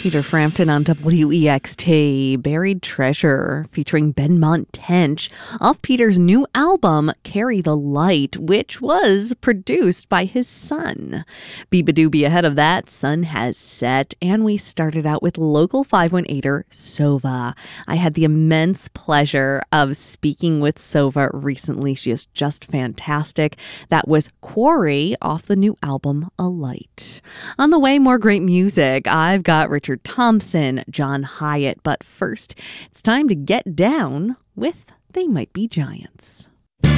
Peter Frampton on WEXT, Buried Treasure, featuring Benmont Tench, off Peter's new album, Carry the Light, which was produced by his son. Beabadoobie ahead of that, Sun Has Set, and we started out with local 518er Sova. I had the immense pleasure of speaking with Sova recently. She is just fantastic. That was Quarry off the new album, A Light. On the way, more great music. I've got Richard Thompson, John Hyatt, but first, it's time to get down with They Might Be Giants.